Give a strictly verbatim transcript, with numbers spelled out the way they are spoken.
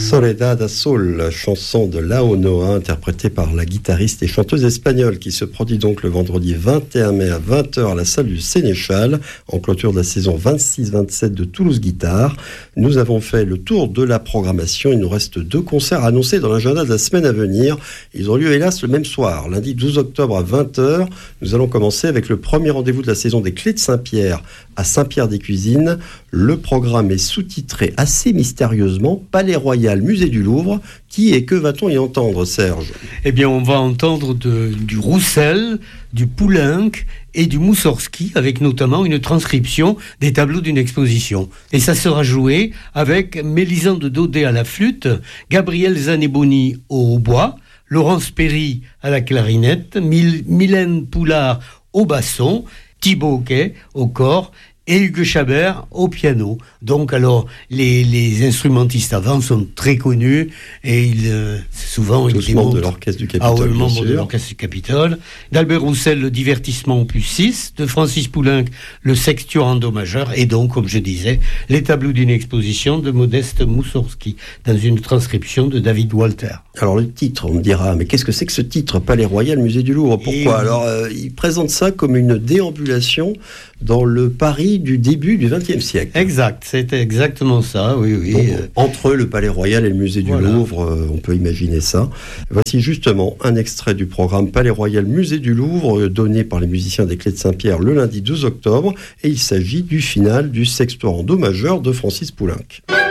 Soledad Azul, chanson de Lao Noa, interprétée par la guitariste et chanteuse espagnole, qui se produit donc le vendredi vingt et un mai à vingt heures à la salle du Sénéchal, en clôture de la saison vingt-six vingt-sept de Toulouse Guitare. Nous avons fait le tour de la programmation. Il nous reste deux concerts annoncés dans l'agenda de la semaine à venir. Ils ont lieu hélas le même soir, lundi douze octobre à vingt heures. Nous allons commencer avec le premier rendez-vous de la saison des Clés de Saint-Pierre à Saint-Pierre-des-Cuisines. Le programme est sous-titré assez mystérieusement Palais Royal, Musée du Louvre. Qui et que va-t-on y entendre, Serge ? Eh bien, on va entendre de, du Roussel, du Poulenc et du Moussorski, avec notamment une transcription des tableaux d'une exposition. Et ça sera joué avec Mélisande Daudet à la flûte, Gabriel Zaneboni au hautbois, Laurence Perry à la clarinette, Mil- Mylène Poulard au basson, Thibaut Quay au cor et Hugues Chabert au piano. Donc alors, les, les instrumentistes avant sont très connus et ils, euh, souvent tous ils membres de l'orchestre du Capitole. Ah oui, bien membres sûr. de l'orchestre du Capitole. D'Albert Roussel, le divertissement opus six, de Francis Poulenc, le sextuor en do majeur, et donc, comme je disais, les tableaux d'une exposition de Modeste Moussorski, dans une transcription de David Walter. Alors le titre, on me dira, mais qu'est-ce que c'est que ce titre, Palais Royal, Musée du Louvre ? Pourquoi ? Et... Alors, euh, il présente ça comme une déambulation dans le Paris du début du vingtième siècle. Exact, c'était exactement ça, oui, oui. Donc, entre le Palais Royal et le Musée du Voilà. Louvre, euh, on peut imaginer ça. Voici justement un extrait du programme Palais Royal, Musée du Louvre, euh, donné par les musiciens des Clés de Saint-Pierre le lundi douze octobre, et il s'agit du final du sextuor en do majeur de Francis Poulenc.